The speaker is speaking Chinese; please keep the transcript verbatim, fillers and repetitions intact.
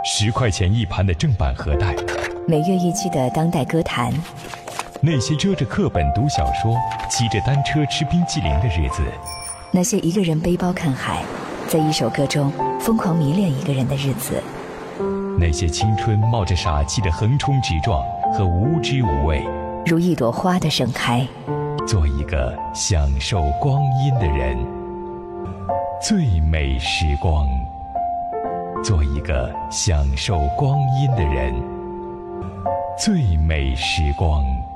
十块钱一盘的正版盒带， 每月一期的当代歌坛， 那些遮着课本读小说、骑着单车吃冰淇淋的日子， 那些一个人背包看海，在一首歌中疯狂迷恋一个人的日子， 那些青春冒着傻气的横冲直撞和无知无畏， 如一朵花的盛开。 做一个享受光阴的人，最美时光。做一个享受光阴的人，最美时光。